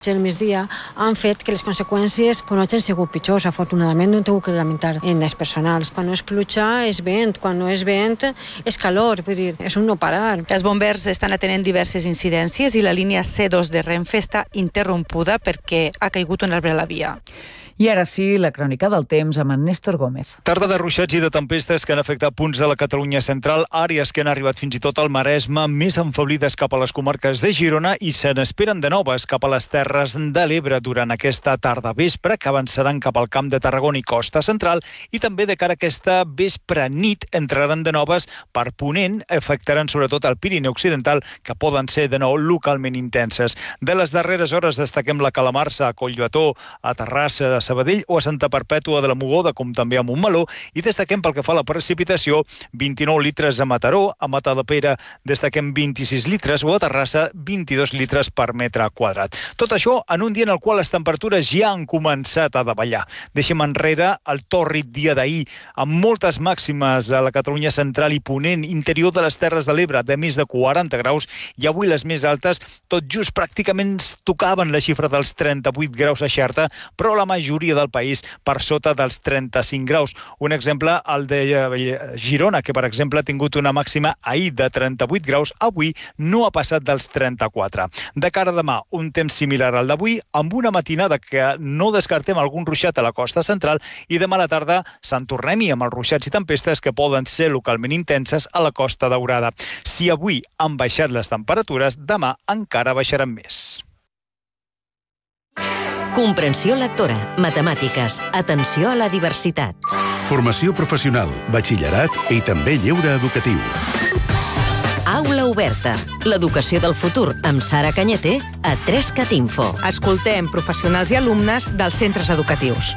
El migdia han fet que les conseqüències no hagin sigut pitjors. Afortunadament no hem tingut que lamentar en les personals. Quan no és pluja és vent, quan no és vent és calor, vull dir, és un no parar. Els bombers estan atenent diverses incidències i la línia C2 de Renfe està interrompuda perquè ha caigut un arbre a la via. I ara sí, la crònica del temps amb en Néstor Gómez. Tarda de ruixats i de tempestes que han afectat punts de la Catalunya central, àrees que han arribat fins i tot al Maresme, més enfeblides cap a les comarques de Girona i se n'esperen de noves cap a les Terres de l'Ebre durant aquesta tarda vespre, que avançaran cap al Camp de Tarragona i Costa Central, i també de cara a aquesta vespre nit entraran de noves per ponent, afectaran sobretot el Pirineu Occidental, que poden ser de nou localment intenses. De les darreres hores destaquem la calamarsa a Collbató, a Terrassa de Sabadell o a Santa Perpètua de la Mogoda, com també a Montmeló, i destaquem pel que fa a la precipitació 29 litres a Mataró, a Matadepera destaquem 26 litres o a Terrassa 22 litres per metre quadrat. Tot això en un dia en el qual les temperatures ja han començat a davallar. Deixem enrere el tòrrid dia d'ahir, amb moltes màximes a la Catalunya central i ponent, interior de les Terres de l'Ebre, de més de 40 graus, i avui les més altes tot just pràcticament tocaven la xifra dels 38 graus a Xerta, però la majoria del país per sota dels 35 graus. Un exemple, el de Girona, que per exemple ha tingut una màxima ahir de 38 graus, avui no ha passat dels 34. De cara a demà, un temps similar al d'avui, amb una matinada que no descartem algun ruixat a la costa central, i demà a la tarda se'n tornem-hi amb els ruixats i tempestes que poden ser localment intenses a la Costa Daurada. Si avui han baixat les temperatures, demà encara baixaran més. Comprensió lectora, matemàtiques, atenció a la diversitat. Formació professional, batxillerat i també lleure educatiu. Aula oberta, l'educació del futur amb Sara Cañete a 3CAT Info. Escoltem professionals i alumnes dels centres educatius.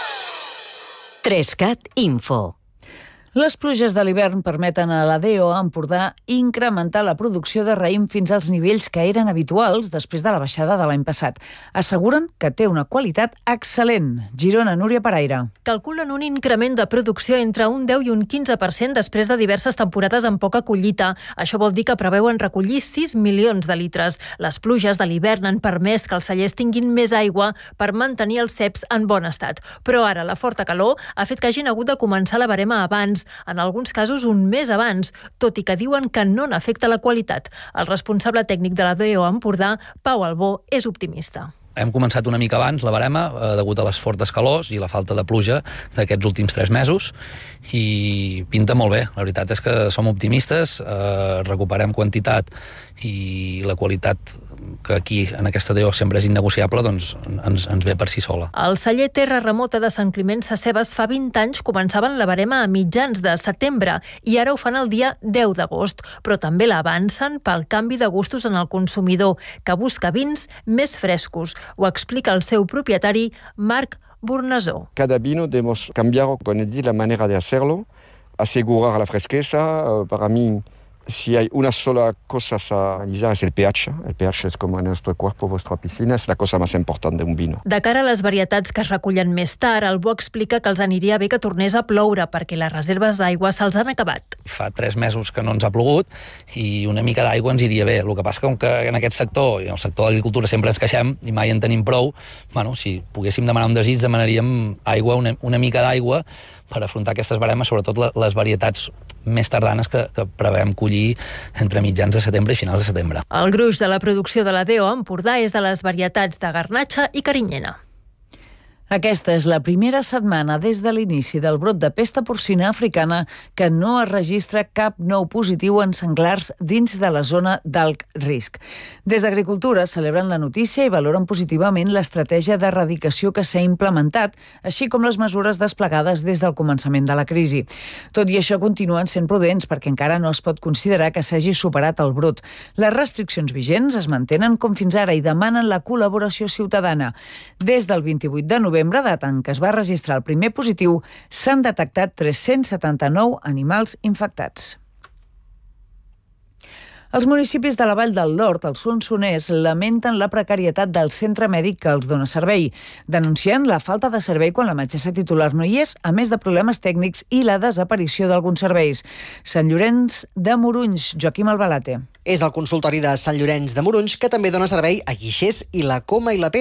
3CAT Info. Les pluges de l'hivern permeten a la DEO Empordà incrementar la producció de raïm fins als nivells que eren habituals després de la baixada de l'any passat. Asseguren que té una qualitat excel·lent. Girona, Núria Paraire. Calculen un increment de producció entre un 10 i un 15% després de diverses temporades amb poca collita. Això vol dir que preveuen recollir 6 milions de litres. Les pluges de l'hivern han permès que els cellers tinguin més aigua per mantenir els ceps en bon estat. Però ara la forta calor ha fet que hagin hagut de començar la barema abans, en alguns casos un mes abans, tot i que diuen que no n'afecta la qualitat. El responsable tècnic de la DEO Empordà, Pau Albó, és optimista. Hem començat una mica abans la barema, degut a les fortes calors i la falta de pluja d'aquests últims 3 mesos, i pinta molt bé. La veritat és que som optimistes, recuperem quantitat i la qualitat, que aquí en aquesta DEO sempre és innegociable, doncs ens ve per si sola. El celler Terra Remota de Sant Climent Sescebes fa 20 anys començaven la barema a mitjans de setembre i ara ho fan el dia 10 d'agost, però també l'avancen pel canvi de gustos en el consumidor, que busca vins més frescos. Ho explica el seu propietari, Marc Bornasó. Cada vino debemos cambiar la manera de hacerlo, asegurar la fresqueza. Para mí, si hay una sola cosa a analizar es el pH. El pH es como en nuestro cuerpo, vuestra piscina, es la cosa más importante de un vino. De cara a les varietats que es recullen més tard, el Bo explica que els aniria bé que tornés a ploure perquè les reserves d'aigua se'ls han acabat. Fa 3 mesos que no ens ha plogut i una mica d'aigua ens iria bé. El que passa com que en aquest sector, i en el sector de l'agricultura sempre ens queixem i mai en tenim prou, si poguéssim demanar un desig, demanaríem aigua, una mica d'aigua, per afrontar aquestes baremes, sobretot les varietats més tardanes que prevem collir entre mitjans de setembre i finals de setembre. El gruix de la producció de la DEO Empordà és de les varietats de Garnatxa i Carinyena. Aquesta és la primera setmana des de l'inici del brot de pesta porcina africana que no es registra cap nou positiu en senglars dins de la zona d'alt risc. Des d'Agricultura celebren la notícia i valoren positivament l'estratègia d'erradicació que s'ha implementat, així com les mesures desplegades des del començament de la crisi. Tot i això, continuen sent prudents perquè encara no es pot considerar que s'hagi superat el brot. Les restriccions vigents es mantenen com fins ara i demanen la col·laboració ciutadana. Des del 28 de novembre, data en què es va registrar el primer positiu, s'han detectat 379 animals infectats. Els municipis de la Vall del Lord, els solsonès, lamenten la precarietat del centre mèdic que els dona servei, denunciant la falta de servei quan la metgessa titular no hi és, a més de problemes tècnics i la desaparició d'alguns serveis. Sant Llorenç de Morunys, Joaquim Albalate. És el consultori de Sant Llorenç de Morunys que també dona servei a guixers i la coma i la P.